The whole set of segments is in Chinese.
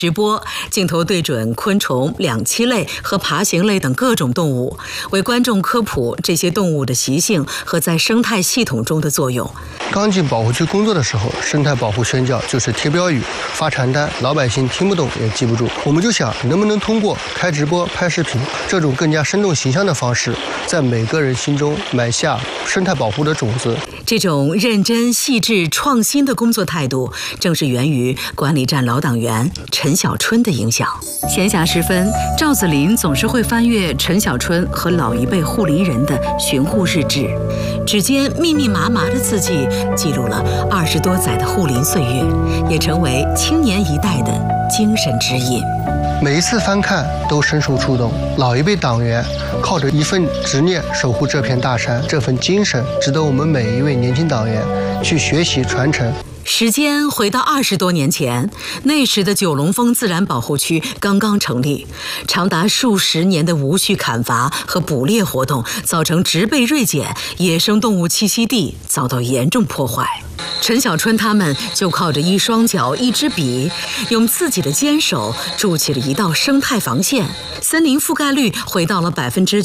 直播镜头对准昆虫、两栖类和爬行类等各种动物，为观众科普这些动物的习性和在生态系统中的作用。 刚进保护区工作的时候，生态保护宣教就是贴标语、发传单，老百姓听不懂也记不住。我们就想，能不能通过开直播、拍视频这种更加生动形象的方式，在每个人心中埋下生态保护的种子。 这种认真、细致、创新的工作态度，正是源于管理站老党员陈小春的影响。闲暇时分，赵子林总是会翻阅陈小春和老一辈护林人的巡护日志，指尖密密麻麻的字迹记录了20多载的护林岁月，也成为青年一代的精神指引。 每一次翻看都深受触动，老一辈党员靠着一份执念守护这片大山，这份精神值得我们每一位年轻党员去学习传承。 时间回到20多年前，那时的九龙峰自然保护区刚刚成立，长达数十年的无序砍伐和捕猎活动造成植被锐减，野生动物栖息地遭到严重破坏。陈小春他们就靠着一双脚、一支笔，用自己的坚守筑起了一道生态防线，森林覆盖率回到了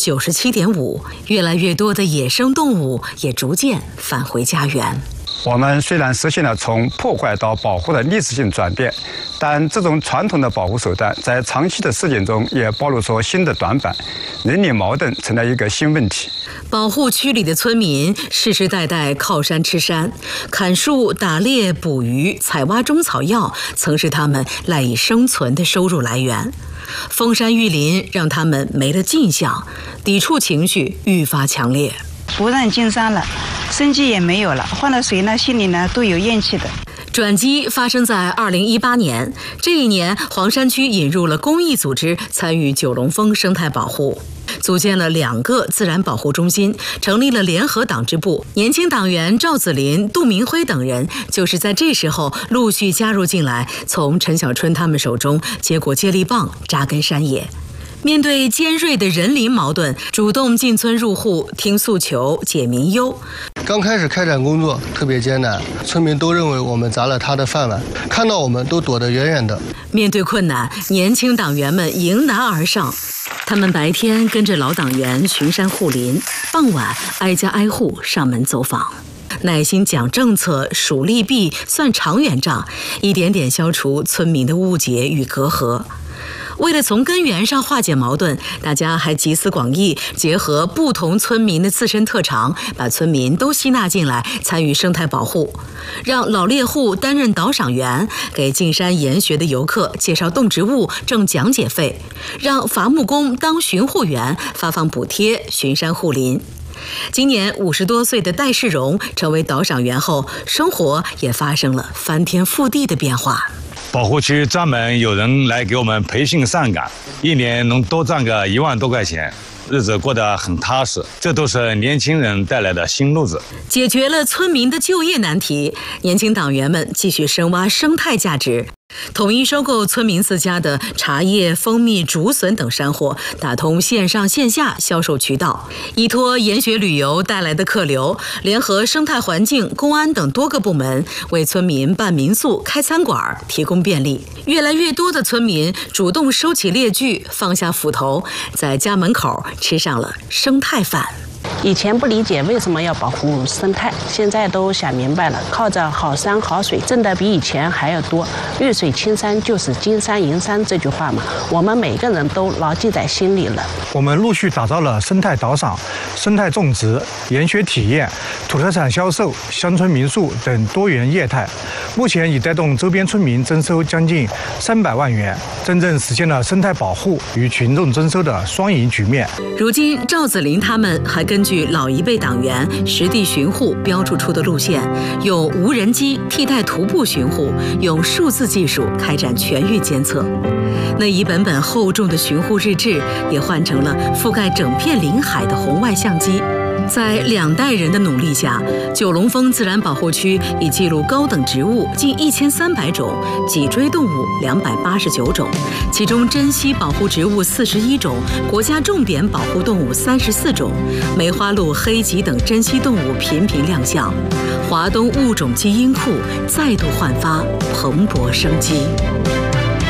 97.5%，越来越多的野生动物也逐渐返回家园。 我们虽然实现了从破坏到保护的历史性转变，但这种传统的保护手段在长期的实践中也暴露出新的短板，人力矛盾成了一个新问题。 保护区里的村民世世代代靠山吃山，砍树、打猎、捕鱼、采挖中草药曾是他们赖以生存的收入来源。封山育林让他们没了进项，抵触情绪愈发强烈。 不让进山了，生机也没有了，换了谁呢，心里呢都有怨气的。 转机发生在2018年，这一年黄山区引入了公益组织参与九龙峰生态保护，组建了2个自然保护中心，成立了联合党支部。年轻党员赵子林、杜明辉等人就是在这时候陆续加入进来，从陈小春他们手中接过接力棒，扎根山野。面对尖锐的人林矛盾，主动进村入户，听诉求，解民忧。 刚开始开展工作特别艰难，村民都认为我们砸了他的饭碗，看到我们都躲得远远的。 面对困难，年轻党员们迎难而上。他们白天跟着老党员巡山护林，傍晚挨家挨户上门走访，耐心讲政策、数利弊、算长远账，一点点消除村民的误解与隔阂。为了从根源上化解矛盾，大家还集思广益，结合不同村民的自身特长，把村民都吸纳进来参与生态保护，让老猎户担任导赏员，给进山研学的游客介绍动植物挣讲解费，让伐木工当巡护员发放补贴，巡山护林。今年50多岁的戴世荣成为导赏员后，生活也发生了翻天覆地的变化。 保护区专门有人来给我们培训上岗，一年能多赚个1万多块钱，日子过得很踏实，这都是年轻人带来的新路子。 解决了村民的就业难题，年轻党员们继续深挖生态价值，统一收购村民自家的茶叶、蜂蜜、竹笋等山货，打通线上线下销售渠道，依托研学旅游带来的客流，联合生态环境、公安等多个部门，为村民办民宿、开餐馆提供便利。越来越多的村民主动收起猎具，放下斧头，在家门口吃上了生态饭。 以前不理解为什么要保护生态，现在都想明白了，靠着好山好水挣得比以前还要多，绿水青山就是金山银山这句话嘛，我们每个人都牢记在心里了。 我们陆续打造了生态导赏、生态种植、研学体验、土特产销售、乡村民宿等多元业态，目前已带动周边村民征收将近300万元，真正实现了生态保护与群众征收的双赢局面。 如今赵子林他们还根据老一辈党员实地巡护标注出的路线，用无人机替代徒步巡护，用数字技术开展全域监测。那一本本厚重的巡护日志也换成了覆盖整片林海的红外相机。在2代人的努力下，九龙峰自然保护区已记录高等植物近1300种，脊椎动物289种，其中珍稀保护植物41种，国家重点保护动物34种，梅花鹿、黑脊等珍稀动物频频亮相，华东物种基因库再度焕发蓬勃生机。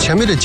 前辈的